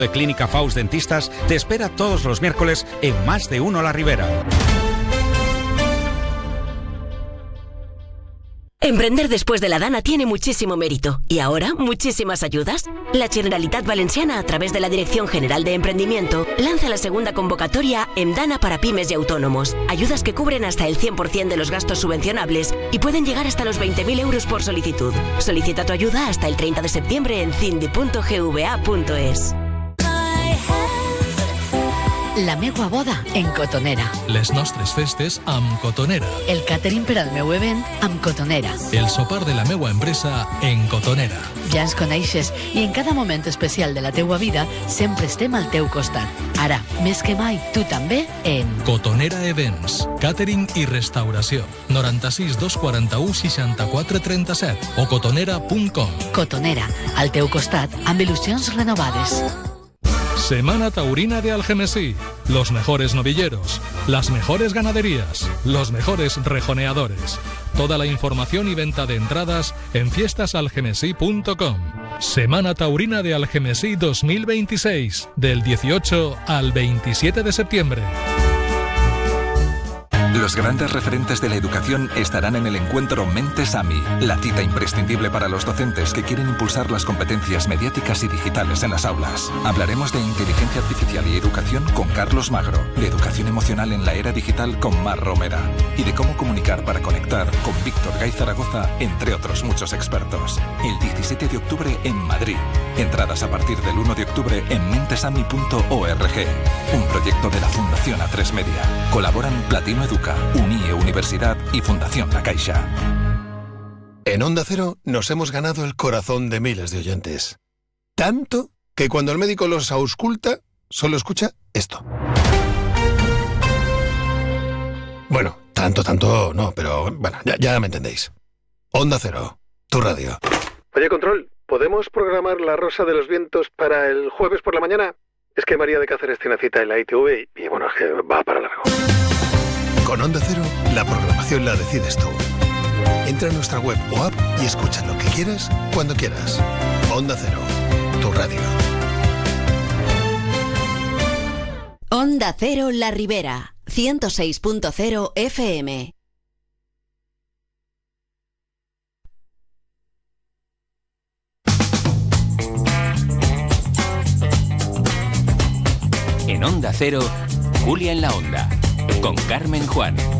Clínica Faust Dentistas te espera todos los miércoles en Más de Uno La Ribera. Emprender después de la Dana tiene muchísimo mérito y ahora muchísimas ayudas. La Generalitat Valenciana, a través de la Dirección General de Emprendimiento, lanza la segunda convocatoria en Dana para pymes y autónomos. Ayudas que cubren hasta el 100% de los gastos subvencionables y pueden llegar hasta los 20.000 euros por solicitud. Solicita tu ayuda hasta el 30 de septiembre en cindi.gva.es. La meua boda en Cotonera. Les nostres festes amb Cotonera. El catering per al meu event amb Cotonera. El sopar de la meua empresa en Cotonera. Ja ens coneixes i en cada moment especial de la teua vida sempre estem al teu costat. Ara, més que mai, tu també en Cotonera Events, Catering i Restauració. 96 241 64 37 o cotonera.com. Cotonera, al teu costat amb il·lusions renovades. Semana Taurina de Algemesí. Los mejores novilleros, las mejores ganaderías, los mejores rejoneadores. Toda la información y venta de entradas en fiestasalgemesí.com. Semana Taurina de Algemesí 2026, del 18 al 27 de septiembre. Los grandes referentes de la educación estarán en el encuentro Mentes AMI, la cita imprescindible para los docentes que quieren impulsar las competencias mediáticas y digitales en las aulas. Hablaremos de inteligencia artificial y educación con Carlos Magro, de educación emocional en la era digital con Mar Romera y de cómo comunicar para conectar con Víctor Gay Zaragoza, entre otros muchos expertos. El 17 de octubre en Madrid. Entradas a partir del 1 de octubre en mentesami.org. Un proyecto de la Fundación A3 Media. Colaboran Platino Educa, UNIE Universidad y Fundación La Caixa. En Onda Cero nos hemos ganado el corazón de miles de oyentes. Tanto que cuando el médico los ausculta, solo escucha esto. Bueno, tanto no, pero bueno, ya me entendéis. Onda Cero, tu radio. Oye, Control, ¿podemos programar La Rosa de los Vientos para el jueves por la mañana? Es que María de Cáceres tiene cita en la ITV y bueno, es que va para largo. Con Onda Cero, la programación la decides tú. Entra en nuestra web o app y escucha lo que quieras, cuando quieras. Onda Cero, tu radio. Onda Cero La Ribera, 106.0 FM. En Onda Cero, Julia en la Onda, con Carmen Juan.